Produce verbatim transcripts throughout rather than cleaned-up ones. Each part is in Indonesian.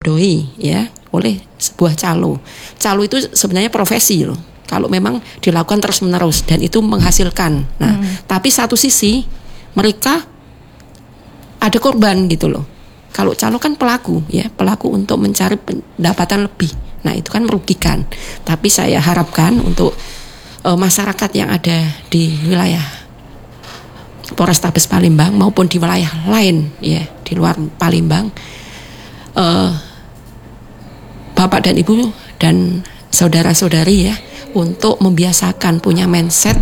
dibodohi ya oleh sebuah calo. Calo itu sebenarnya profesi loh. Kalau memang dilakukan terus-menerus dan itu menghasilkan. Nah, hmm. tapi satu sisi mereka ada korban gitu loh. Kalau calo kan pelaku ya, pelaku untuk mencari pendapatan lebih. Nah, itu kan merugikan. Tapi saya harapkan untuk uh, masyarakat yang ada di wilayah Polrestabes Palembang maupun di wilayah lain ya, di luar Palembang, uh, Bapak dan Ibu dan saudara-saudari ya, untuk membiasakan punya mindset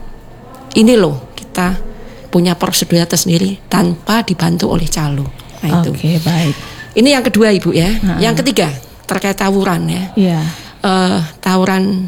ini loh, kita punya prosedur tersendiri tanpa dibantu oleh calo. Nah, itu. Oke, baik. Ini yang kedua Ibu ya. Uh-huh. Yang ketiga terkait tawuran ya. Yeah. Uh, tawuran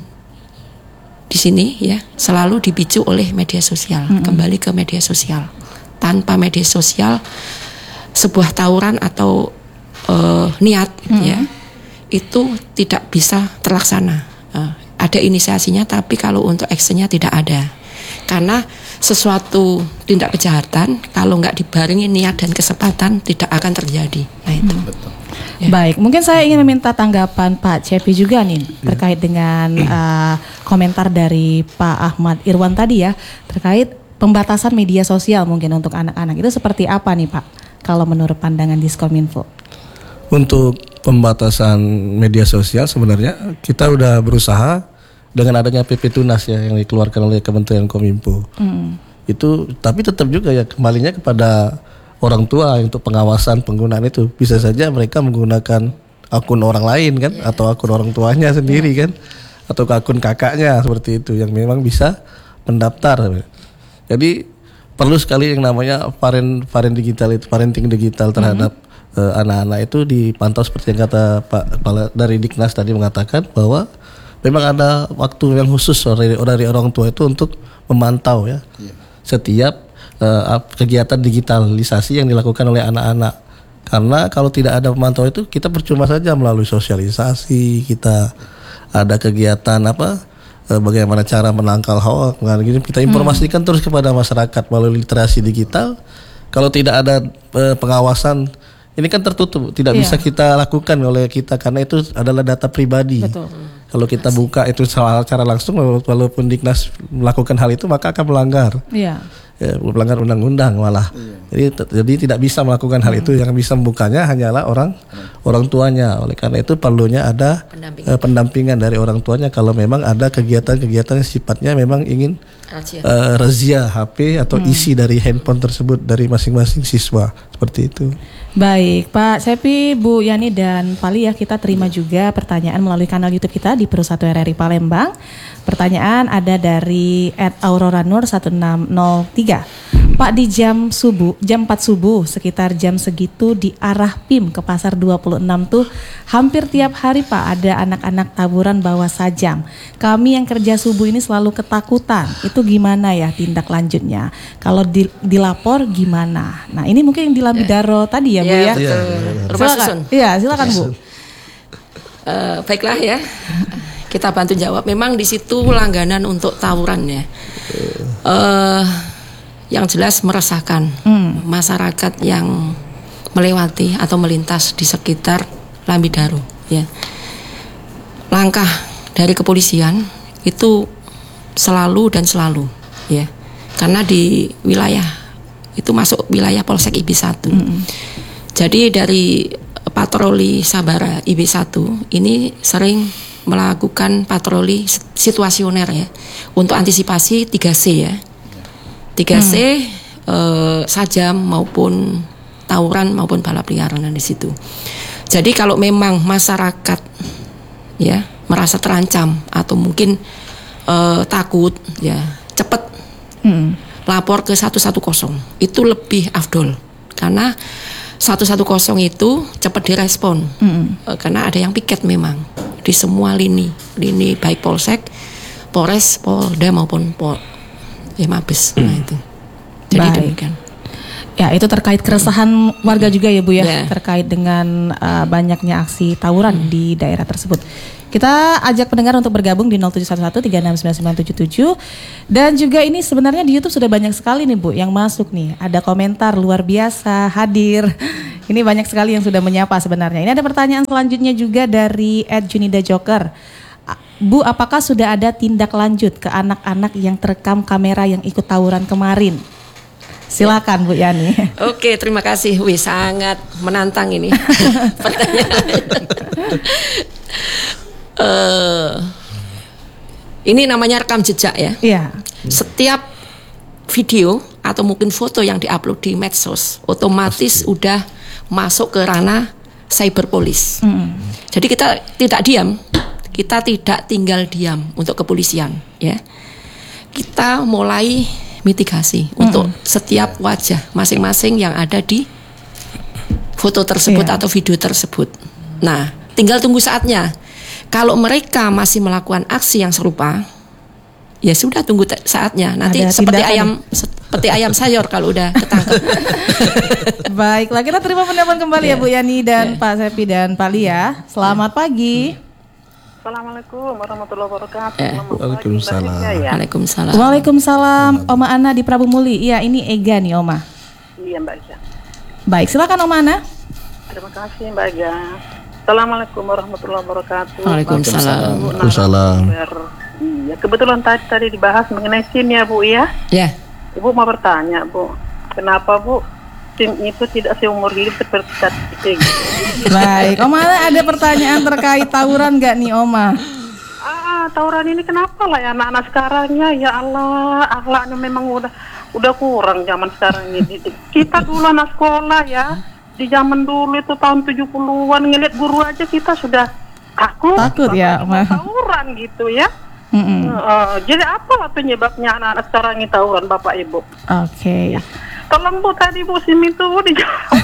di sini ya selalu dipicu oleh media sosial. Mm-hmm. Kembali ke media sosial. Tanpa media sosial sebuah tawuran atau uh, niat mm-hmm. ya itu tidak bisa terlaksana. Uh, ada inisiasinya tapi kalau untuk actionnya tidak ada. Karena sesuatu tindak kejahatan kalau nggak dibarengi niat dan kesempatan tidak akan terjadi. Nah itu. Hmm. Betul. Ya. Baik, mungkin saya ingin meminta tanggapan Pak Cepi juga nih ya. terkait dengan uh, komentar dari Pak Ahmad Irwan tadi ya terkait pembatasan media sosial mungkin untuk anak-anak itu seperti apa nih Pak? Kalau menurut pandangan Diskominfo? Untuk pembatasan media sosial sebenarnya kita udah berusaha. Dengan adanya P P Tunas ya yang dikeluarkan oleh Kementerian Kominfo, hmm. itu tapi tetap juga ya kembalinya kepada orang tua untuk pengawasan penggunaan itu. Bisa saja mereka menggunakan akun orang lain kan, yeah. atau akun orang tuanya sendiri yeah. kan, atau akun kakaknya seperti itu yang memang bisa mendaftar. Jadi perlu sekali yang namanya parent parent digital itu, parenting digital terhadap hmm. uh, anak-anak itu dipantau seperti yang kata Pak dari Diknas tadi mengatakan bahwa memang ada waktu yang khusus dari, dari orang tua itu untuk memantau ya yeah. setiap uh, kegiatan digitalisasi yang dilakukan oleh anak-anak. Karena kalau tidak ada pemantau itu kita percuma saja melalui sosialisasi, kita ada kegiatan apa uh, bagaimana cara menangkal hoax, kita informasikan hmm. terus kepada masyarakat melalui literasi digital. Kalau tidak ada uh, pengawasan ini kan tertutup, tidak yeah. bisa kita lakukan oleh kita karena itu adalah data pribadi. Betul. Kalau kita buka itu secara langsung, walaupun Diknas melakukan hal itu maka akan melanggar, yeah. ya, melanggar undang-undang malah. Yeah. Jadi, t- jadi tidak bisa melakukan hal hmm. itu. Yang bisa membukanya hanyalah orang hmm. orang tuanya. Oleh karena itu perlunya ada pendampingan. Uh, pendampingan dari orang tuanya kalau memang ada kegiatan-kegiatan yang sifatnya memang ingin razia, uh, razia H P atau hmm. isi dari handphone tersebut dari masing-masing siswa seperti itu. Baik, Pak Cepi, Bu Yani dan Pali ya, kita terima juga pertanyaan melalui kanal YouTube kita di Pro satu R R I Palembang. Pertanyaan ada dari et aurora nur satu enam nol tiga. Pak, di jam subuh, jam empat subuh sekitar jam segitu di arah P I M ke Pasar dua puluh enam tuh hampir tiap hari Pak ada anak-anak taburan bawa sajam. Kami yang kerja subuh ini selalu ketakutan. Itu gimana ya tindak lanjutnya? Kalau di, dilapor gimana? Nah, ini mungkin yang di Lambidaro yeah. tadi ya, Bu ya. Iya, betul. Silakan. Iya, silakan Bu. Uh, baiklah ya. Kita bantu jawab. Memang di situ langganan untuk tawuran ya. Uh, yang jelas meresahkan hmm. masyarakat yang melewati atau melintas di sekitar Lambidaro ya. Langkah dari kepolisian itu selalu dan selalu ya. Karena di wilayah itu masuk wilayah Polsek I B satu. Hmm. Jadi dari patroli Sabara I B satu ini sering melakukan patroli situasioner ya untuk antisipasi tiga C ya. tiga C hmm. eh, sajam maupun tawuran maupun balap liaran di situ. Jadi kalau memang masyarakat ya merasa terancam atau mungkin eh, takut ya cepat hmm. lapor ke satu satu nol itu lebih afdol karena satu satu nol itu cepat direspon hmm. eh, karena ada yang piket memang di semua lini lini baik Polsek, Polres, Polda maupun Pol ya Mabes. Nah itu. Jadi baik. demikian. Ya, itu terkait keresahan warga juga ya Bu ya, Ya. terkait dengan uh, banyaknya aksi tawuran hmm. di daerah tersebut. Kita ajak pendengar untuk bergabung di nol tujuh satu satu tiga enam sembilan sembilan tujuh tujuh. Dan juga ini sebenarnya di YouTube sudah banyak sekali nih Bu yang masuk nih. Ada komentar luar biasa hadir. Ini banyak sekali yang sudah menyapa sebenarnya. Ini ada pertanyaan selanjutnya juga dari Ed Junida Joker. Bu, apakah sudah ada tindak lanjut ke anak-anak yang terekam kamera yang ikut tawuran kemarin? Silakan Bu Yani. Oke, terima kasih. Wih, sangat menantang ini pertanyaan. uh, ini namanya rekam jejak ya. Iya. Setiap video atau mungkin foto yang diupload di medsos otomatis Pasti. udah masuk ke ranah cyberpolis. Mm. Jadi kita tidak diam, kita tidak tinggal diam untuk kepolisian ya. Kita mulai mitigasi hmm. untuk setiap wajah masing-masing yang ada di foto tersebut yeah. atau video tersebut. Nah, tinggal tunggu saatnya. Kalau mereka masih melakukan aksi yang serupa, ya sudah tunggu te- saatnya. Nanti ada seperti tindakan. ayam seperti ayam sayur kalau udah ketangkep. Baiklah, kita terima pendapat kembali yeah. ya Bu Yani dan yeah. Pak Sepi dan Pak Lia. Selamat yeah. pagi. Assalamualaikum warahmatullahi wabarakatuh. Eh. Waalaikumsalam. Ya. Waalaikumsalam. Waalaikumsalam. Oma Ana di Prabu Muli. Iya, ini Ega nih Oma. Iya Mbak Ega. Baik, silakan Oma Ana. Terima kasih Mbak Ega. Assalamualaikum warahmatullahi wabarakatuh. Waalaikumsalam. Waalaikumsalam. Iya, kebetulan tadi tadi dibahas mengenai SIM ya Bu ya. Ya. Ibu mau bertanya Bu, kenapa Bu SIM itu tidak seumur hidup seperti K T P gitu? Baik, Oma ada pertanyaan terkait tawuran nggak nih Oma? Ah, tawuran ini kenapa lah ya anak-anak sekarangnya ya Allah, akhlaknya memang udah udah kurang zaman sekarang ini. Kita dulu anak sekolah ya, di zaman dulu itu tahun tujuh puluhan ngeliat guru aja kita sudah takut. Takut ya, Oma. Tawuran gitu ya. Mm-hmm. Uh, jadi apa penyebabnya anak-anak sekarang ini tawuran Bapak Ibu? Oke. Okay. Ya. Tolong Bu tadi Bu SIM itu dijawab.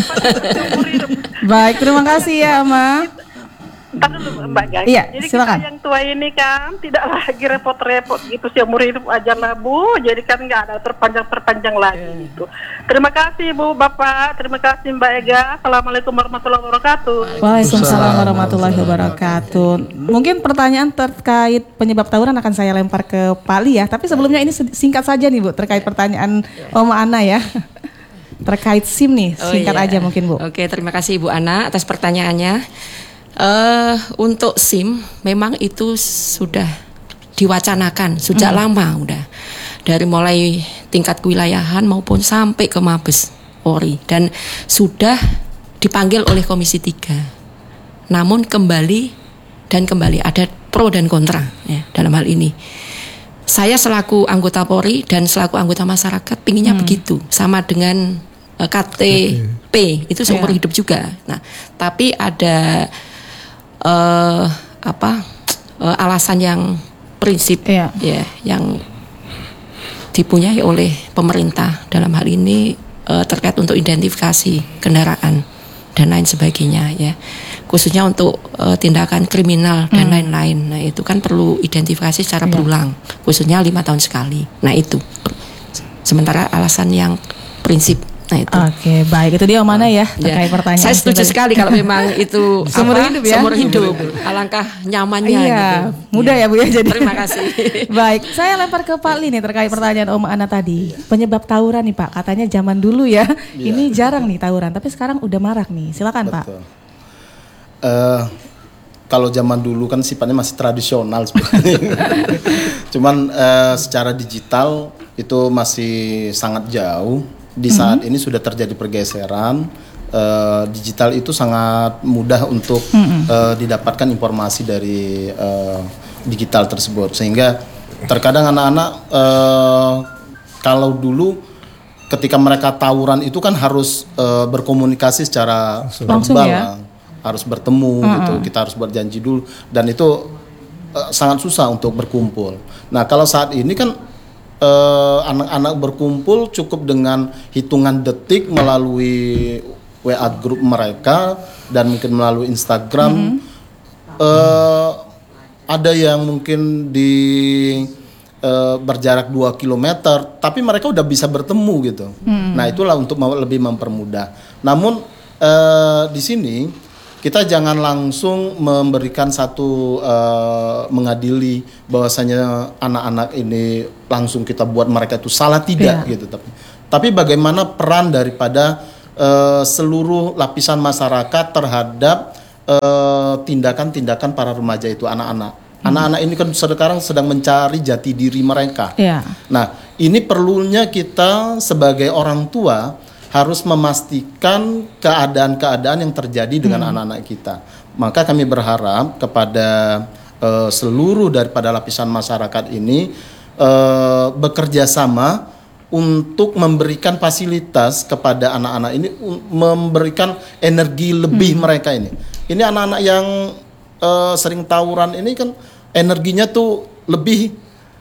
Baik, terima kasih ya Ama. Ntar dulu Mbak Gang. Iya, jadi silakan. kita yang tua ini kan tidak lagi repot-repot gitu seumur hidup aja lah Bu. Jadi kan nggak ada terpanjang-terpanjang lagi yeah. gitu. Terima kasih Bu Bapak, terima kasih Mbak Ega. Assalamualaikum warahmatullahi wabarakatuh. Waalaikumsalam warahmatullahi wabarakatuh. Mungkin pertanyaan terkait penyebab tawuran akan saya lempar ke Pak Li ya. Tapi sebelumnya ini singkat saja nih Bu terkait pertanyaan Oma Ana ya. Terkait SIM nih, singkat oh, iya. aja mungkin Bu. Oke, terima kasih Ibu Ana atas pertanyaannya. Uh, untuk SIM memang itu sudah diwacanakan sejak hmm. lama udah dari mulai tingkat kewilayahan maupun sampai ke Mabes Polri dan sudah dipanggil oleh Komisi tiga. Namun kembali dan kembali ada pro dan kontra ya, dalam hal ini. Saya selaku anggota Polri dan selaku anggota masyarakat pinginnya hmm. begitu sama dengan uh, K T P itu seumur yeah. hidup juga. Nah, tapi ada Uh, apa uh, alasan yang prinsip yeah. ya yang dipunyai oleh pemerintah dalam hal ini uh, terkait untuk identifikasi kendaraan dan lain sebagainya ya, khususnya untuk uh, tindakan kriminal dan hmm. lain-lain. Nah itu kan perlu identifikasi secara yeah. berulang, khususnya lima tahun sekali. Nah itu sementara alasan yang prinsip. Nah itu. Oke, baik. Itu dia mana ya terkait ya. pertanyaan. Saya setuju sekali kalau memang itu seumur apa, hidup ya. Seumur hidup. Alangkah nyamannya iya, gitu. Mudah ya. ya Bu ya jadi. Terima kasih. Baik, saya lempar ke Pak Li nih terkait pertanyaan Om Ana tadi. Penyebab tawuran nih Pak, katanya zaman dulu ya. ya. Ini jarang nih tawuran, tapi sekarang udah marak nih. Silakan Pak. Uh, kalau zaman dulu kan sifatnya masih tradisional sebenarnya. Cuman uh, secara digital itu masih sangat jauh. Di saat mm-hmm. ini sudah terjadi pergeseran, uh, digital itu sangat mudah untuk mm-hmm. uh, didapatkan informasi dari uh, digital tersebut. Sehingga terkadang anak-anak uh, kalau dulu ketika mereka tawuran itu kan harus uh, berkomunikasi secara langsung verbal, ya? Harus bertemu mm-hmm. gitu, kita harus berjanji dulu dan itu uh, sangat susah untuk berkumpul. Nah kalau saat ini kan Uh, anak-anak berkumpul cukup dengan hitungan detik melalui W A grup mereka dan mungkin melalui Instagram. Mm-hmm. uh, ada yang mungkin di uh, berjarak dua kilometer, tapi mereka udah bisa bertemu gitu. Hmm. Nah itulah untuk lebih mempermudah. Namun uh, di sini kita jangan langsung memberikan satu uh, mengadili bahwasanya anak-anak ini langsung kita buat mereka itu salah, tidak yeah. gitu. Tapi, tapi bagaimana peran daripada uh, seluruh lapisan masyarakat terhadap uh, tindakan-tindakan para remaja itu, anak-anak. Hmm. Anak-anak ini kan sekarang sedang mencari jati diri mereka. Yeah. Nah, ini perlunya kita sebagai orang tua harus memastikan keadaan-keadaan yang terjadi dengan hmm. anak-anak kita. Maka kami berharap kepada uh, seluruh daripada lapisan masyarakat ini uh, bekerja sama untuk memberikan fasilitas kepada anak-anak ini, memberikan energi lebih hmm. mereka ini. Ini anak-anak yang uh, sering tawuran ini kan energinya tuh lebih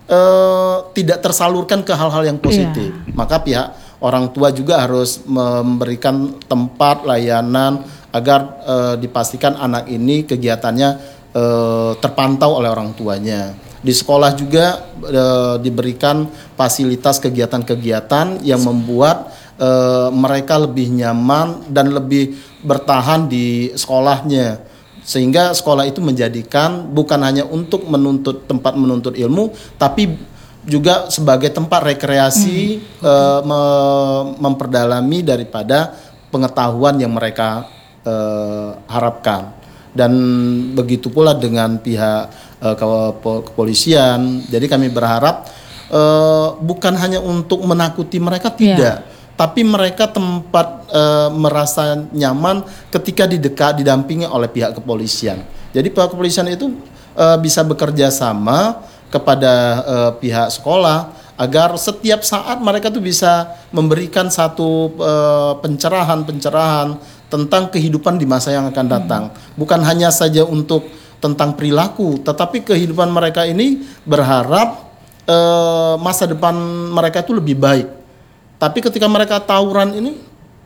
uh, tidak tersalurkan ke hal-hal yang positif. Yeah. Maka pihak orang tua juga harus memberikan tempat layanan agar uh, dipastikan anak ini kegiatannya uh, terpantau oleh orang tuanya. Di sekolah juga uh, diberikan fasilitas kegiatan-kegiatan yang membuat uh, mereka lebih nyaman dan lebih bertahan di sekolahnya. Sehingga sekolah itu menjadikan bukan hanya untuk menuntut tempat menuntut ilmu, tapi juga sebagai tempat rekreasi, hmm. uh, me- memperdalami daripada pengetahuan yang mereka uh, harapkan. Dan begitu pula dengan pihak uh, kepolisian. Jadi kami berharap uh, bukan hanya untuk menakuti mereka, tidak, yeah. tapi mereka tempat uh, merasa nyaman ketika didekat didampingi oleh pihak kepolisian. Jadi pihak kepolisian itu uh, bisa bekerja sama kepada uh, pihak sekolah agar setiap saat mereka tuh bisa memberikan satu uh, pencerahan-pencerahan tentang kehidupan di masa yang akan datang. Hmm. Bukan hanya saja untuk tentang perilaku, tetapi kehidupan mereka ini berharap uh, masa depan mereka itu lebih baik. Tapi ketika mereka tawuran ini,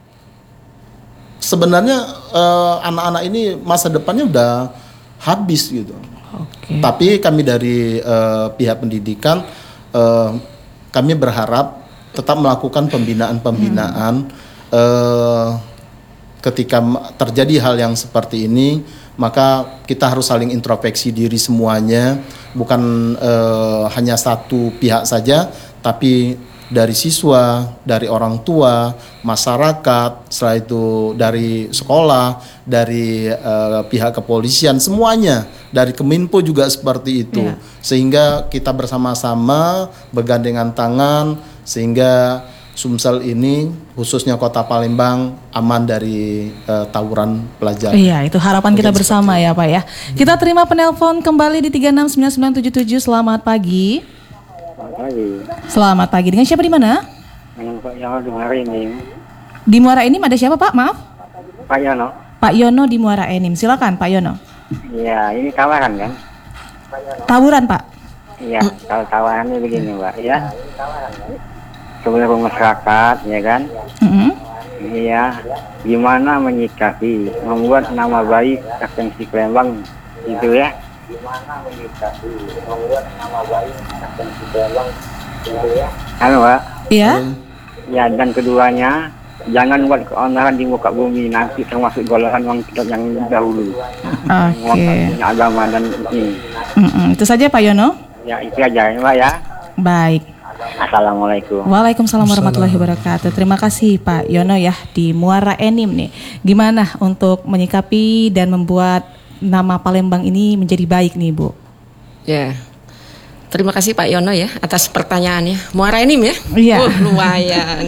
sebenarnya uh, anak-anak ini masa depannya udah habis gitu. Okay. Tapi kami dari uh, pihak pendidikan uh, kami berharap tetap melakukan pembinaan-pembinaan hmm. uh, ketika terjadi hal yang seperti ini, maka kita harus saling introspeksi diri semuanya, bukan uh, hanya satu pihak saja, tapi dari siswa, dari orang tua, masyarakat, setelah itu dari sekolah, dari uh, pihak kepolisian, semuanya, dari Keminpo juga seperti itu. Yeah. Sehingga kita bersama-sama bergandengan tangan sehingga Sumsel ini khususnya Kota Palembang aman dari uh, tawuran pelajar. Iya, itu harapan kita bersama ya Pak ya. Kita terima penelpon kembali di tiga enam sembilan sembilan tujuh tujuh. Selamat pagi. Selamat pagi. Selamat pagi. Dengan siapa di mana? Dengan Pak Yono di Muara Enim. Di Muara Enim ada siapa Pak? Maaf. Pak Yono. Pak Yono di Muara Enim. Silakan Pak Yono. Iya, ini tawaran kan? Tawuran Pak. Iya, kalau tawarannya begini Pak ya. Sebenarnya masyarakat ya kan? Mm-hmm. Iya, gimana menyikapi membuat nama baik Agensi Palembang itu ya? Gimana menyikapi membuat nama baik Agensi Palembang itu ya? Halo Pak. Iya. Ya, dan keduanya jangan buat keonaran di muka bumi, nanti termasuk golongan yang yang dahulu. Oke. Okay. Agama dan ini. Mm-mm. Itu saja Pak Yono. Ya itu aja ya Pak ya. Baik. Assalamualaikum. Waalaikumsalam warahmatullahi wabarakatuh. Terima kasih Pak Yono ya di Muara Enim nih. Gimana untuk menyikapi dan membuat nama Palembang ini menjadi baik nih Bu? Ya. Terima kasih Pak Yono ya atas pertanyaannya. Muara Enim ya? Iya. Oh, lumayan.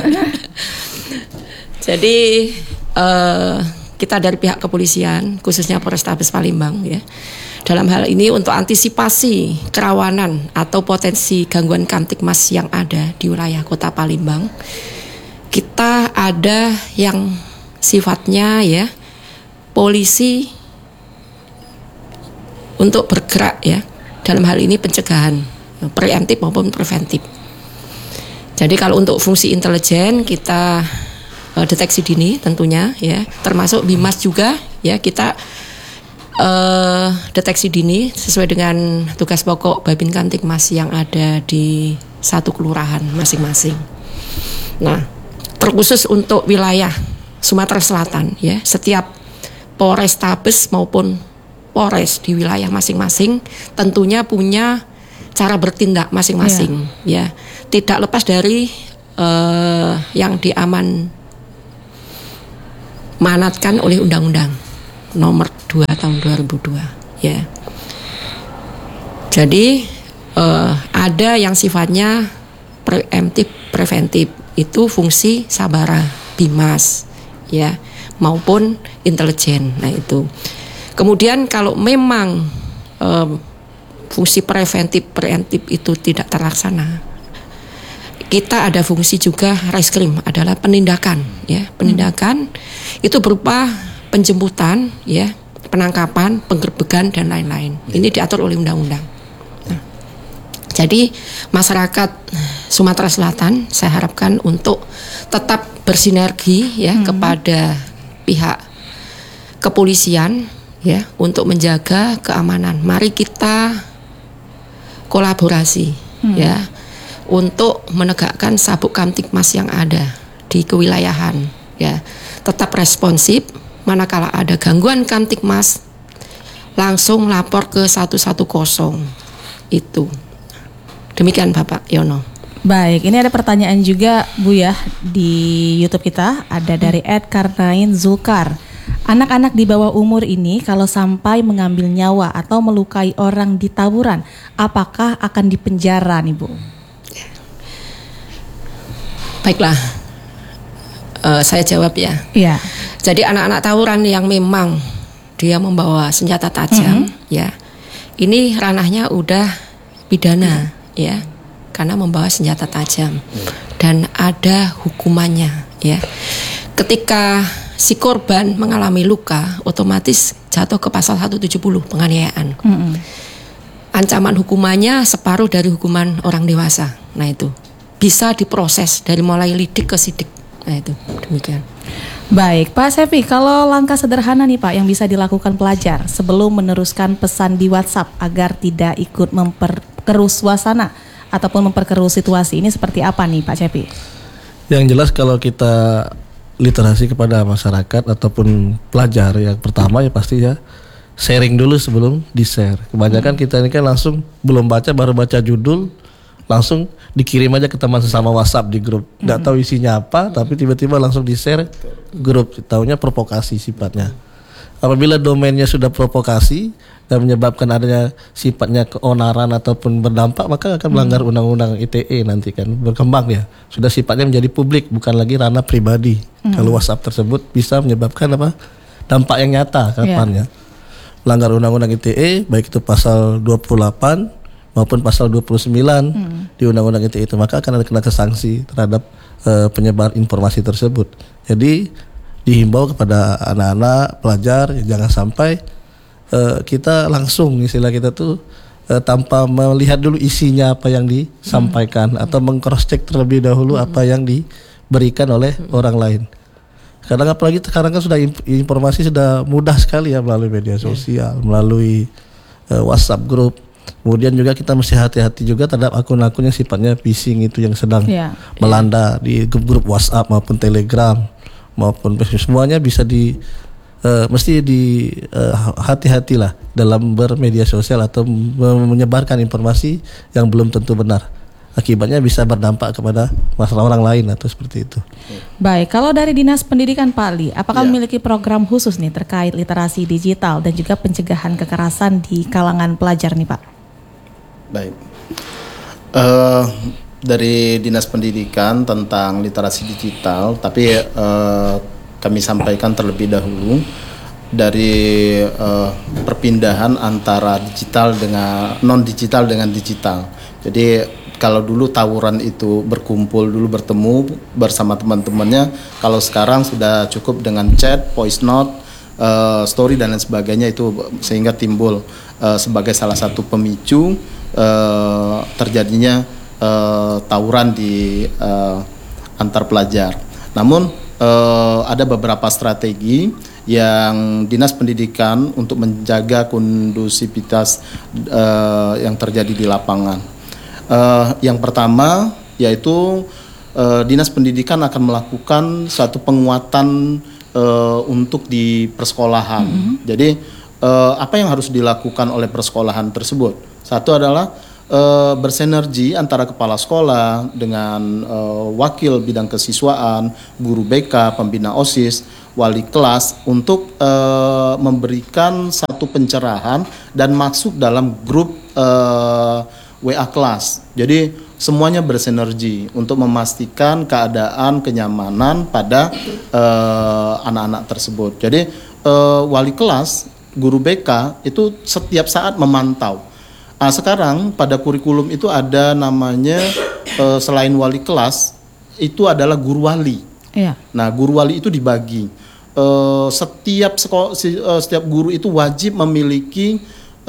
Jadi uh, kita dari pihak kepolisian khususnya Polrestabes Palembang ya. Dalam hal ini untuk antisipasi kerawanan atau potensi gangguan kamtipmas yang ada di wilayah Kota Palembang, kita ada yang sifatnya ya polisi untuk bergerak ya dalam hal ini pencegahan preemptif maupun preventif. Jadi kalau untuk fungsi intelijen kita uh, deteksi dini tentunya ya, termasuk Bimas juga ya kita uh, deteksi dini sesuai dengan tugas pokok Babin Kamtibmas yang ada di satu kelurahan masing-masing. Nah, terkhusus untuk wilayah Sumatera Selatan ya, setiap Polrestabes maupun Polres di wilayah masing-masing tentunya punya cara bertindak masing-masing ya, ya. Tidak lepas dari uh, yang diaman manatkan oleh Undang-Undang Nomor dua Tahun dua ribu dua ya. Jadi uh, ada yang sifatnya preemptif preventif, itu fungsi Sabara Bimas ya, maupun intelijen. Nah itu. Kemudian kalau memang um, fungsi preventif preemptif itu tidak terlaksana, kita ada fungsi juga reskrim, adalah penindakan ya. Penindakan hmm. itu berupa penjemputan ya, penangkapan, penggerbegan dan lain-lain. Ini diatur oleh undang-undang. Nah, jadi masyarakat Sumatera Selatan saya harapkan untuk tetap bersinergi ya hmm. kepada pihak kepolisian ya untuk menjaga keamanan. Mari kita kolaborasi hmm. ya untuk menegakkan sabuk Kamtibmas yang ada di kewilayahan ya. Tetap responsif, manakala ada gangguan Kamtibmas langsung lapor ke seratus sepuluh itu. Demikian Bapak Yono. Baik, ini ada pertanyaan juga Bu ya di YouTube kita, ada dari Ed Karnain Zulkar. Anak-anak di bawah umur ini kalau sampai mengambil nyawa atau melukai orang di tawuran, apakah akan dipenjara nih Bu? Baiklah, uh, saya jawab ya. Iya. Jadi anak-anak tawuran yang memang dia membawa senjata tajam, mm-hmm. ya, ini ranahnya udah pidana, mm-hmm. ya, karena membawa senjata tajam dan ada hukumannya, ya. Ketika si korban mengalami luka, otomatis jatuh ke pasal seratus tujuh puluh penganiayaan. Mm-hmm. Ancaman hukumannya separuh dari hukuman orang dewasa. Nah itu bisa diproses dari mulai lidik ke sidik. Nah itu demikian. Baik Pak Sefi, kalau langkah sederhana nih Pak yang bisa dilakukan pelajar sebelum meneruskan pesan di WhatsApp agar tidak ikut memperkeruh suasana ataupun memperkeruh situasi ini seperti apa nih Pak Sefi? Yang jelas kalau kita literasi kepada masyarakat ataupun pelajar, yang pertama ya pasti ya sharing dulu sebelum di-share. Kebanyakan hmm. kita ini kan langsung belum baca, baru baca judul langsung dikirim aja ke teman sesama WhatsApp di grup. Nggak tahu isinya apa, tapi tiba-tiba langsung di-share grup. Taunya provokasi sifatnya. Apabila domainnya sudah provokasi dan menyebabkan adanya sifatnya keonaran ataupun berdampak, maka akan melanggar undang-undang I T E nanti kan, berkembang ya. Sudah sifatnya menjadi publik, bukan lagi ranah pribadi. Hmm. Kalau WhatsApp tersebut bisa menyebabkan apa? Dampak yang nyata kapannya. Yeah. Melanggar undang-undang I T E, baik itu pasal dua puluh delapan maupun pasal dua puluh sembilan hmm. di undang-undang I T E itu, maka akan ada kena sanksi terhadap uh, penyebar informasi tersebut. Jadi dihimbau kepada anak-anak pelajar jangan sampai uh, kita langsung istilah kita tuh uh, tanpa melihat dulu isinya apa yang disampaikan hmm. atau meng-cross check terlebih dahulu hmm. apa yang diberikan oleh hmm. orang lain. Kadang apalagi sekarang kan sudah informasi sudah mudah sekali ya melalui media sosial, hmm. melalui uh, WhatsApp grup. Kemudian juga kita mesti hati-hati juga terhadap akun-akun yang sifatnya phishing itu yang sedang yeah, melanda yeah. di grup WhatsApp maupun Telegram maupun Facebook, semuanya bisa di uh, mesti di uh, hati-hatilah dalam bermedia sosial atau menyebarkan informasi yang belum tentu benar. Akibatnya bisa berdampak kepada masalah orang lain atau seperti itu. Baik, kalau dari Dinas Pendidikan Pak Ali, apakah ya. memiliki program khusus nih terkait literasi digital dan juga pencegahan kekerasan di kalangan pelajar nih Pak? Baik, uh, dari Dinas Pendidikan tentang literasi digital, tapi uh, kami sampaikan terlebih dahulu dari uh, perpindahan antara digital dengan non digital dengan digital. Jadi kalau dulu tawuran itu berkumpul dulu bertemu bersama teman-temannya, kalau sekarang sudah cukup dengan chat, voice note, uh, story dan lain sebagainya, itu sehingga timbul uh, sebagai salah satu pemicu Uh, terjadinya uh, tawuran di uh, antar pelajar. Namun uh, ada beberapa strategi yang Dinas Pendidikan untuk menjaga kondusivitas uh, yang terjadi di lapangan. Uh, yang pertama yaitu uh, Dinas Pendidikan akan melakukan suatu penguatan uh, untuk di persekolahan. Mm-hmm. Jadi uh, apa yang harus dilakukan oleh persekolahan tersebut? Satu adalah uh, bersinergi antara kepala sekolah dengan uh, wakil bidang kesiswaan, guru B K, pembina OSIS, wali kelas untuk uh, memberikan satu pencerahan dan masuk dalam grup uh, W A kelas. Jadi semuanya bersinergi untuk memastikan keadaan kenyamanan pada uh, anak-anak tersebut. Jadi uh, wali kelas, guru B K itu setiap saat memantau. Nah, sekarang pada kurikulum itu ada namanya uh, selain wali kelas itu adalah guru wali. Iya. Nah, guru wali itu dibagi. Uh, setiap sekolah, uh, setiap guru itu wajib memiliki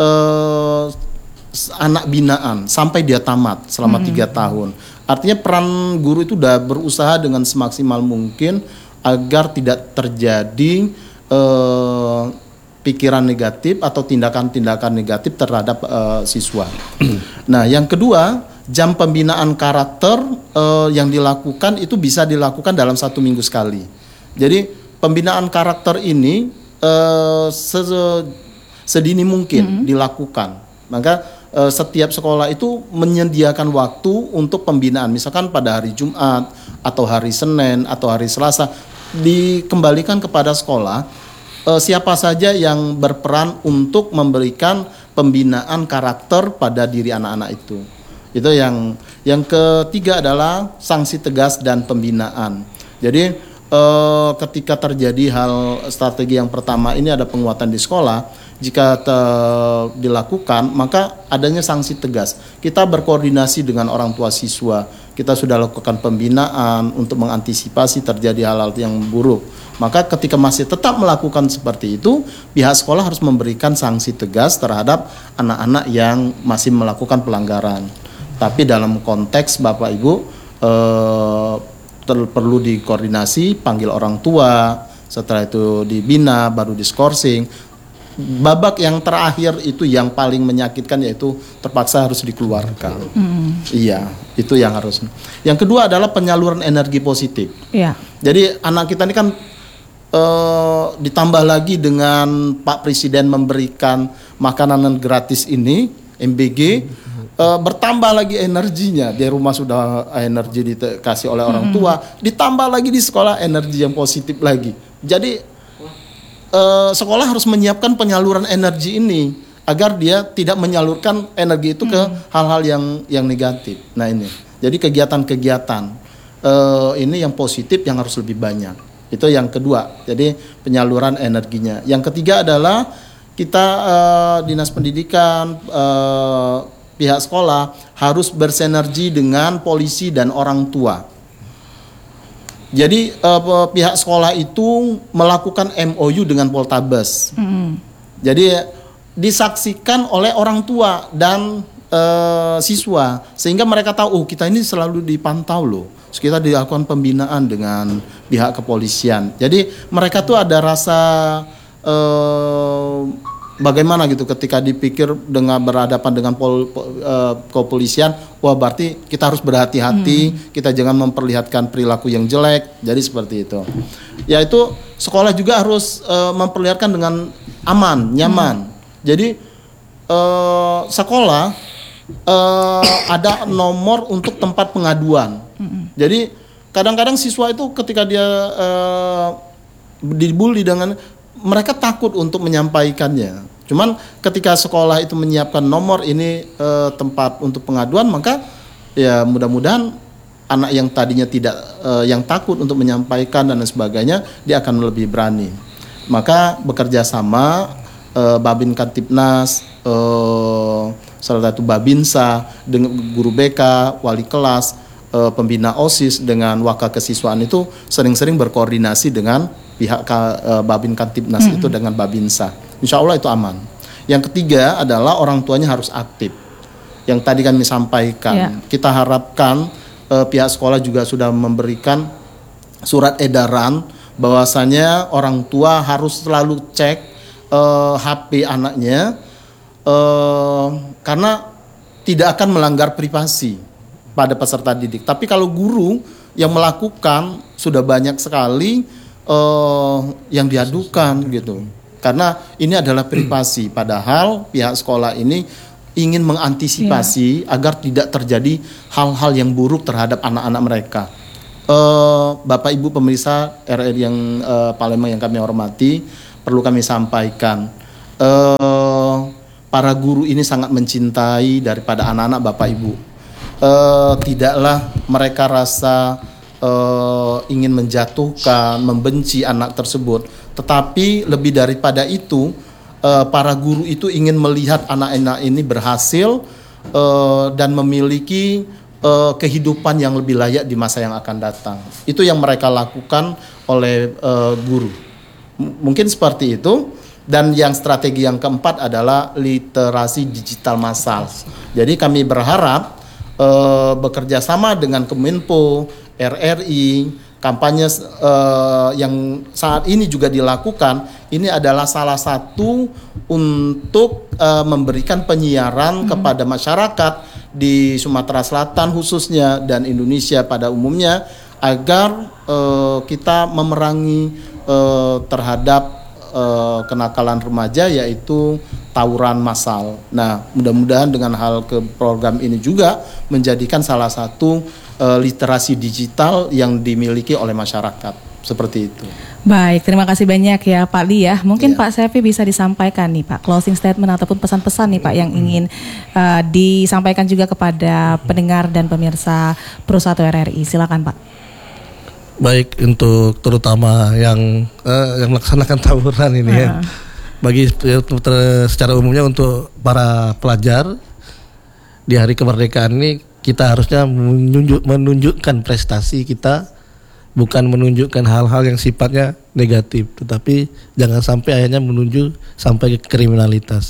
uh, anak binaan sampai dia tamat selama tiga hmm. tahun. Artinya peran guru itu sudah berusaha dengan semaksimal mungkin agar tidak terjadi eh, pikiran negatif atau tindakan-tindakan negatif terhadap eh, siswa. Nah, yang kedua, jam pembinaan karakter eh, yang dilakukan itu bisa dilakukan dalam satu minggu sekali. Jadi pembinaan karakter ini eh, sedini mungkin hmm. dilakukan. Maka setiap sekolah itu menyediakan waktu untuk pembinaan, misalkan pada hari Jumat atau hari Senin atau hari Selasa, dikembalikan kepada sekolah eh, siapa saja yang berperan untuk memberikan pembinaan karakter pada diri anak-anak itu. Itu yang yang ketiga adalah sanksi tegas dan pembinaan. Jadi eh, ketika terjadi hal strategi yang pertama ini ada penguatan di sekolah. Jika te- dilakukan, maka adanya sanksi tegas. Kita berkoordinasi dengan orang tua siswa. Kita sudah lakukan pembinaan untuk mengantisipasi terjadi hal-hal yang buruk. Maka ketika masih tetap melakukan seperti itu, pihak sekolah harus memberikan sanksi tegas terhadap anak-anak yang masih melakukan pelanggaran. Tapi dalam konteks Bapak Ibu eh, ter- perlu dikoordinasi, panggil orang tua, setelah itu dibina, baru diskorsing. Babak yang terakhir itu yang paling menyakitkan, yaitu terpaksa harus dikeluarkan. Mm. Iya, itu yang harus. Yang kedua adalah penyaluran energi positif. Iya. Jadi anak kita ini kan uh, ditambah lagi dengan Pak Presiden memberikan makanan gratis ini, M B G, uh, bertambah lagi energinya. Di rumah sudah energi dikasih oleh orang tua, mm. ditambah lagi di sekolah energi yang positif lagi. Jadi Uh, sekolah harus menyiapkan penyaluran energi ini agar dia tidak menyalurkan energi itu ke hmm. hal-hal yang yang negatif. Nah ini, jadi kegiatan-kegiatan uh, ini yang positif yang harus lebih banyak. Itu yang kedua. Jadi penyaluran energinya. Yang ketiga adalah kita uh, Dinas Pendidikan, uh, pihak sekolah harus bersinergi dengan polisi dan orang tua. Jadi uh, pihak sekolah itu melakukan M O U dengan Poltabes. Mm-hmm. Jadi disaksikan oleh orang tua dan uh, siswa sehingga mereka tahu, oh kita ini selalu dipantau loh. Terus kita dilakukan pembinaan dengan pihak kepolisian. Jadi mereka tuh ada rasa uh, bagaimana gitu ketika dipikir dengan berhadapan dengan pol, uh, kepolisian, wah berarti kita harus berhati-hati, hmm. kita jangan memperlihatkan perilaku yang jelek. Jadi seperti itu. Yaitu sekolah juga harus uh, memperlihatkan dengan aman, nyaman. Hmm. Jadi uh, sekolah uh, ada nomor untuk tempat pengaduan. Hmm. Jadi kadang-kadang siswa itu ketika dia uh, dibully dengan, mereka takut untuk menyampaikannya. Cuman ketika sekolah itu menyiapkan nomor ini e, tempat untuk pengaduan, maka ya mudah-mudahan anak yang tadinya tidak e, yang takut untuk menyampaikan dan sebagainya, dia akan lebih berani. Maka bekerja sama e, Babin Kantipnas, e, salah satu Babinsa dengan guru B K, wali kelas, e, pembina OSIS dengan wakil kesiswaan itu sering-sering berkoordinasi dengan pihak uh, Babin Kantipnas mm-hmm. itu dengan Babinsa. Insya Allah itu aman. Yang ketiga adalah orang tuanya harus aktif. Yang tadi kami sampaikan, yeah. kita harapkan uh, pihak sekolah juga sudah memberikan surat edaran bahwasanya orang tua harus selalu cek uh, H P anaknya uh, karena tidak akan melanggar privasi pada peserta didik. Tapi kalau guru yang melakukan sudah banyak sekali uh, yang diadukan gitu. Karena ini adalah privasi, padahal pihak sekolah ini ingin mengantisipasi yeah. agar tidak terjadi hal-hal yang buruk terhadap anak-anak mereka. Uh, Bapak Ibu pemirsa R R I yang uh, Palembang yang kami hormati, perlu kami sampaikan, uh, para guru ini sangat mencintai daripada anak-anak Bapak Ibu. Uh, tidaklah mereka rasa uh, ingin menjatuhkan, membenci anak tersebut, tetapi lebih daripada itu, uh, para guru itu ingin melihat anak-anak ini berhasil uh, dan memiliki uh, kehidupan yang lebih layak di masa yang akan datang. Itu yang mereka lakukan oleh uh, guru. M- mungkin seperti itu. Dan yang strategi yang keempat adalah literasi digital massal. Jadi kami berharap uh, bekerja sama dengan Kominfo, R R I, kampanye uh, yang saat ini juga dilakukan, ini adalah salah satu untuk uh, memberikan penyiaran hmm. kepada masyarakat di Sumatera Selatan khususnya dan Indonesia pada umumnya agar uh, kita memerangi uh, terhadap uh, kenakalan remaja, yaitu tawuran massal. Nah, mudah-mudahan dengan hal ke program ini juga menjadikan salah satu uh, literasi digital yang dimiliki oleh masyarakat. Seperti itu. Baik, terima kasih banyak ya Pak Li ya. Mungkin ya. Pak Sefi bisa disampaikan nih Pak, closing statement ataupun pesan-pesan nih Pak yang ingin uh, disampaikan juga kepada pendengar dan pemirsa Pro satu R R I. Silakan Pak. Baik, untuk terutama yang uh, yang melaksanakan tawuran ini uh. ya. Bagi secara umumnya untuk para pelajar di hari kemerdekaan ini, kita harusnya menunjuk, menunjukkan prestasi kita, bukan menunjukkan hal-hal yang sifatnya negatif, tetapi jangan sampai akhirnya menuju sampai ke kriminalitas.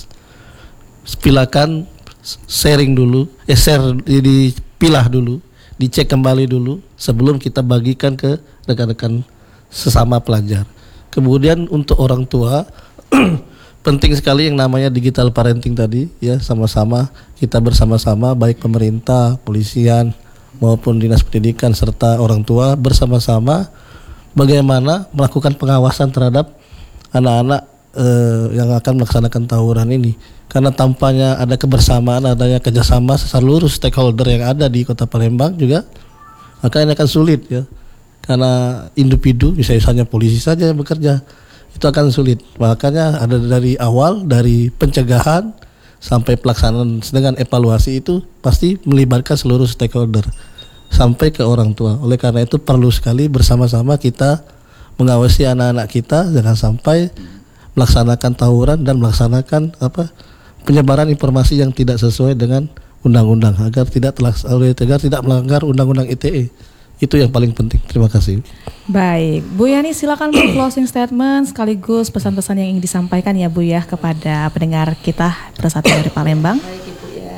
Pilakan, sharing dulu, eh share, dipilah dulu, dicek kembali dulu sebelum kita bagikan ke rekan-rekan sesama pelajar. Kemudian untuk orang tua penting sekali yang namanya digital parenting tadi ya, sama-sama kita bersama-sama baik pemerintah, polisian maupun dinas pendidikan serta orang tua bersama-sama bagaimana melakukan pengawasan terhadap anak-anak eh, yang akan melaksanakan tawuran ini, karena tampaknya ada kebersamaan, adanya kerjasama seluruh stakeholder yang ada di Kota Palembang juga, maka ini akan sulit ya, karena individu misalnya polisi saja yang bekerja itu akan sulit. Makanya ada dari awal, dari pencegahan sampai pelaksanaan dengan evaluasi itu pasti melibatkan seluruh stakeholder sampai ke orang tua. Oleh karena itu perlu sekali bersama-sama kita mengawasi anak-anak kita jangan sampai melaksanakan tawuran dan melaksanakan apa penyebaran informasi yang tidak sesuai dengan undang-undang agar tidak terlaksana, agar tidak melanggar undang-undang I T E. Itu yang paling penting. Terima kasih. Baik, Bu Yani silakan Bu closing statement sekaligus pesan-pesan yang ingin disampaikan ya Bu ya kepada pendengar kita Persatu dari Palembang. Baik Ibu ya.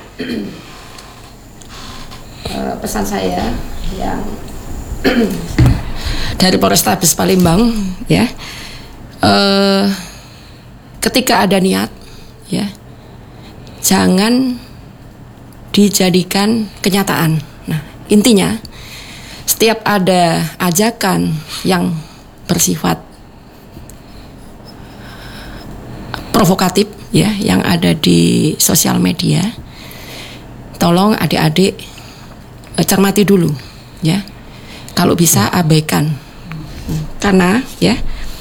uh, pesan saya yang dari Polrestabes Palembang ya, uh, ketika ada niat ya, jangan dijadikan kenyataan. Nah, intinya setiap ada ajakan yang bersifat provokatif ya, yang ada di sosial media, tolong adik-adik cermati dulu ya. Kalau bisa abaikan, karena ya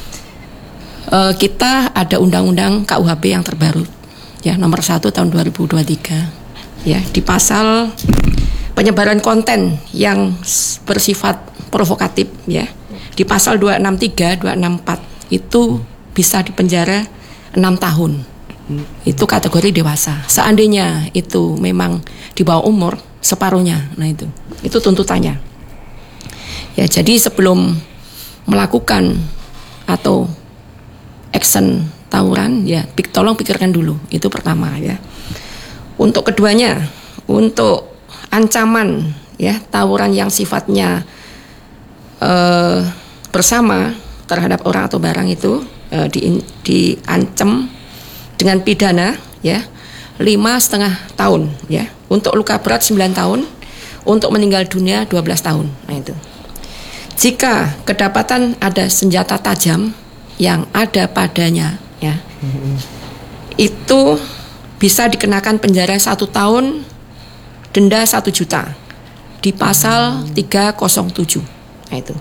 kita ada undang-undang K U H P yang terbaru ya, nomor satu tahun dua ribu dua puluh tiga ya, di pasal penyebaran konten yang bersifat provokatif ya, di pasal dua enam tiga, dua enam empat itu bisa dipenjara enam tahun. Itu kategori dewasa. Seandainya itu memang di bawah umur separuhnya, nah itu itu tuntutannya. Ya, jadi sebelum melakukan atau action tawuran ya, tolong pikirkan dulu. Itu pertama ya. Untuk keduanya, untuk ancaman ya tawuran yang sifatnya uh, bersama terhadap orang atau barang itu uh, di, diancam dengan pidana ya lima setengah tahun ya, untuk luka berat sembilan tahun, untuk meninggal dunia dua belas tahun. Nah itu. Jika kedapatan ada senjata tajam yang ada padanya ya, mm-hmm. itu bisa dikenakan penjara satu tahun, denda satu juta di pasal mm-hmm. tiga nol tujuh. Nah itu.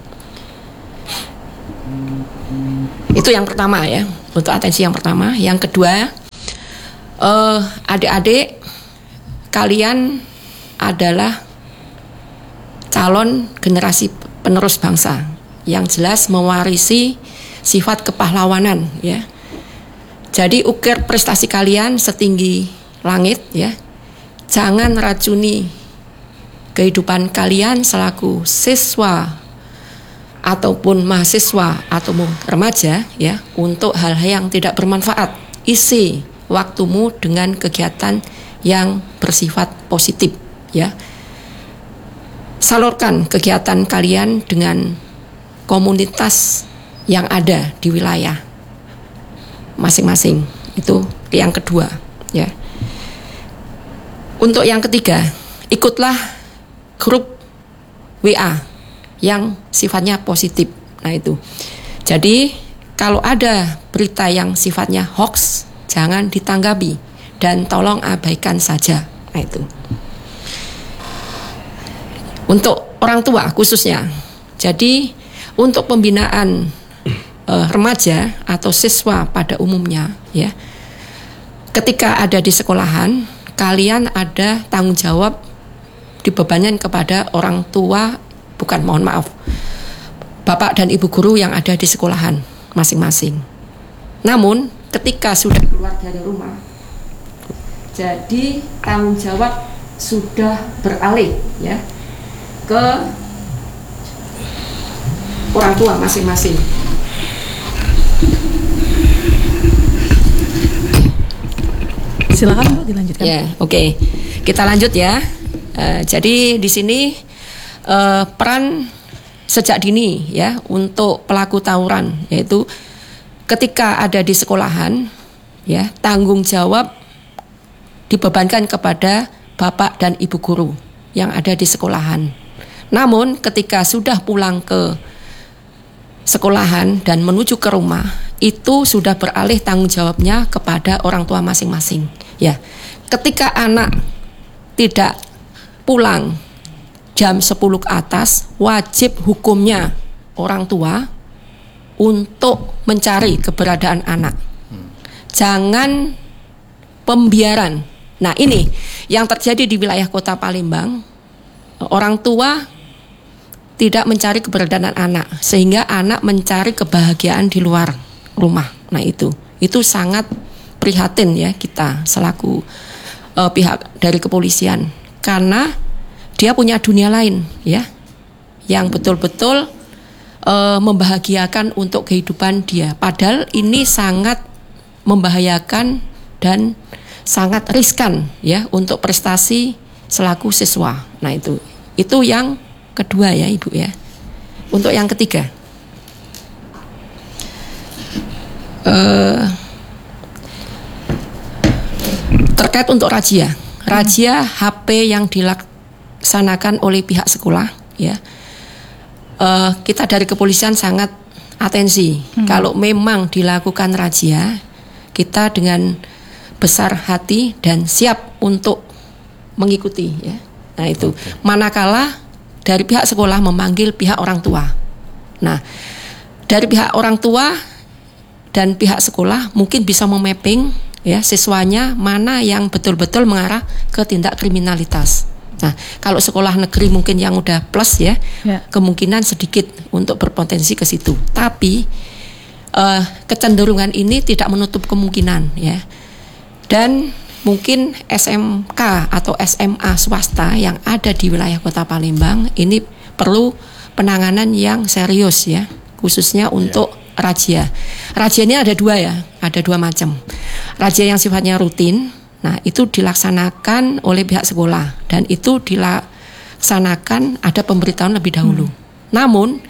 Itu yang pertama ya, untuk atensi yang pertama. Yang kedua, uh, adik-adik kalian adalah calon generasi penerus bangsa yang jelas mewarisi sifat kepahlawanan ya. Jadi ukir prestasi kalian setinggi langit ya. Jangan racuni kehidupan kalian selaku siswa ataupun mahasiswa atau remaja ya, untuk hal-hal yang tidak bermanfaat. Isi waktumu dengan kegiatan yang bersifat positif ya. Salurkan kegiatan kalian dengan komunitas yang ada di wilayah masing-masing. Itu yang kedua ya. Untuk yang ketiga, ikutlah grup W A yang sifatnya positif. Nah itu. Jadi kalau ada berita yang sifatnya hoax, jangan ditanggapi dan tolong abaikan saja. Nah itu. Untuk orang tua khususnya. Jadi untuk pembinaan eh, remaja atau siswa pada umumnya ya, ketika ada di sekolahan, kalian ada tanggung jawab dibebankan kepada orang tua, bukan mohon maaf, bapak dan ibu guru yang ada di sekolahan masing-masing. Namun ketika sudah keluar dari rumah, jadi tanggung jawab sudah beralih ya ke orang tua masing-masing. Silakan Bu, dilanjutkan. Ya, oke. Okay. Kita lanjut ya. Uh, jadi di sini uh, peran sejak dini ya untuk pelaku tawuran, yaitu ketika ada di sekolahan ya, tanggung jawab dibebankan kepada bapak dan ibu guru yang ada di sekolahan. Namun ketika sudah pulang ke sekolahan dan menuju ke rumah, itu sudah beralih tanggung jawabnya kepada orang tua masing-masing. Ya, ketika anak tidak pulang jam sepuluh ke atas, wajib hukumnya orang tua untuk mencari keberadaan anak. Jangan pembiaran. Nah ini yang terjadi di wilayah Kota Palembang, orang tua tidak mencari keberadaan anak, sehingga anak mencari kebahagiaan di luar rumah. Nah itu, itu sangat prihatin ya kita selaku uh, pihak dari kepolisian, karena dia punya dunia lain ya, yang betul-betul uh, membahagiakan untuk kehidupan dia. Padahal ini sangat membahayakan dan sangat riskan ya untuk prestasi selaku siswa. Nah itu, itu yang kedua ya Ibu ya. Untuk yang ketiga, uh, terkait untuk razia, razia H P yang dilaksanakan oleh pihak sekolah ya, uh, kita dari kepolisian sangat atensi. Hmm. Kalau memang dilakukan razia, kita dengan besar hati dan siap untuk mengikuti ya. Nah itu, okay. Manakala dari pihak sekolah memanggil pihak orang tua. Nah, dari pihak orang tua dan pihak sekolah mungkin bisa memapping ya siswanya mana yang betul-betul mengarah ke tindak kriminalitas. Nah, kalau sekolah negeri mungkin yang udah plus ya, ya. Kemungkinan sedikit untuk berpotensi ke situ. Tapi uh, kecenderungan ini tidak menutup kemungkinan ya. Dan mungkin S M K atau S M A swasta yang ada di wilayah Kota Palembang ini perlu penanganan yang serius ya, khususnya untuk razia. Razia ini ada dua ya, ada dua macam. Razia yang sifatnya rutin, nah itu dilaksanakan oleh pihak sekolah dan itu dilaksanakan ada pemberitahuan lebih dahulu. Hmm. Namun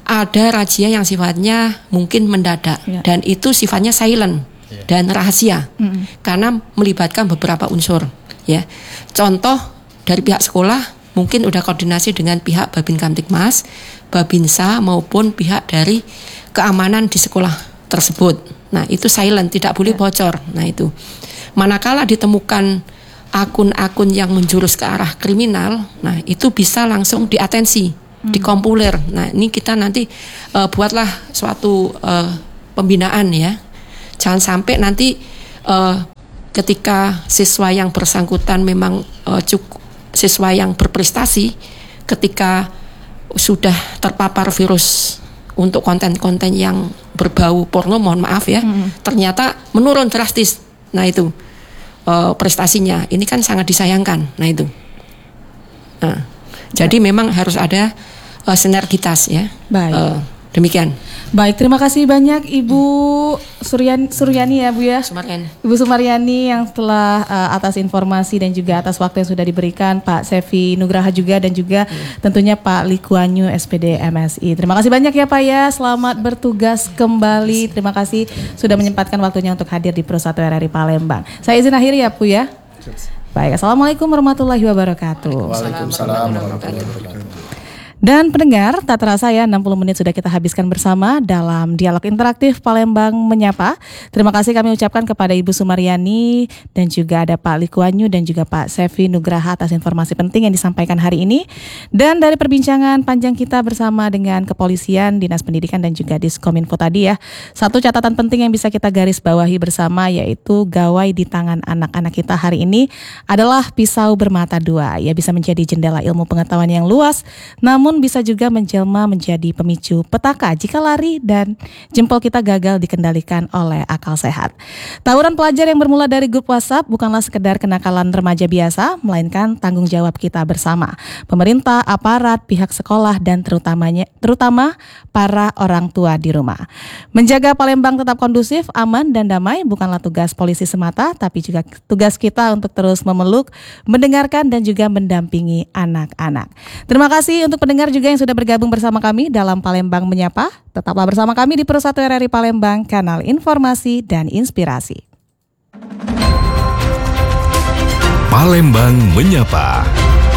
ada razia yang sifatnya mungkin mendadak Ya. dan itu sifatnya silent dan rahasia Mm. karena melibatkan beberapa unsur ya. Contoh dari pihak sekolah mungkin udah koordinasi dengan pihak Babin Kamtibmas, Babinsa maupun pihak dari keamanan di sekolah tersebut. Nah, itu silent, tidak boleh bocor. Nah, itu. Manakala ditemukan akun-akun yang menjurus ke arah kriminal, nah itu bisa langsung diatensi, hmm. dikompuler. Nah, ini kita nanti uh, buatlah suatu uh, pembinaan ya. Jangan sampai nanti uh, ketika siswa yang bersangkutan memang uh, cukup siswa yang berprestasi, ketika sudah terpapar virus untuk konten-konten yang berbau porno, mohon maaf ya, hmm. ternyata menurun drastis. Nah, itu Uh, prestasinya ini kan sangat disayangkan. Nah itu. Nah, jadi memang harus ada uh, sinergitas ya. Baik. Uh, demikian. Baik, terima kasih banyak Ibu Suryan, Suryani ya Bu ya. Sumaryani. Ibu Sumaryani yang telah uh, atas informasi dan juga atas waktu yang sudah diberikan, Pak Sevi Nugraha juga dan juga hmm. tentunya Pak Likuanyu S P D M S I. Terima kasih banyak ya Pak ya. Selamat bertugas kembali. Terima kasih sudah menyempatkan waktunya untuk hadir di Pro satu R R I Palembang. Saya izin akhiri ya Bu ya. Baik, Assalamualaikum warahmatullahi wabarakatuh. Waalaikumsalam warahmatullahi wabarakatuh. Dan pendengar, tak terasa ya enam puluh menit sudah kita habiskan bersama dalam dialog interaktif Palembang Menyapa. Terima kasih kami ucapkan kepada Ibu Sumaryani dan juga ada Pak Likuanyu dan juga Pak Sevi Nugraha atas informasi penting yang disampaikan hari ini. Dan dari perbincangan panjang kita bersama dengan kepolisian, Dinas Pendidikan dan juga Diskominfo tadi ya, satu catatan penting yang bisa kita garis bawahi bersama yaitu gawai di tangan anak-anak kita hari ini adalah pisau bermata dua. Ya, bisa menjadi jendela ilmu pengetahuan yang luas, namun bisa juga menjelma menjadi pemicu petaka jika lari dan jempol kita gagal dikendalikan oleh akal sehat. Tawuran pelajar yang bermula dari grup WhatsApp bukanlah sekedar kenakalan remaja biasa, melainkan tanggung jawab kita bersama. Pemerintah, aparat, pihak sekolah, dan terutamanya terutama para orang tua di rumah. Menjaga Palembang tetap kondusif, aman, dan damai bukanlah tugas polisi semata, tapi juga tugas kita untuk terus memeluk, mendengarkan, dan juga mendampingi anak-anak. Terima kasih untuk pendengar juga yang sudah bergabung bersama kami dalam Palembang Menyapa. Tetaplah bersama kami di Pro satu R R I Palembang, kanal informasi dan inspirasi. Palembang Menyapa.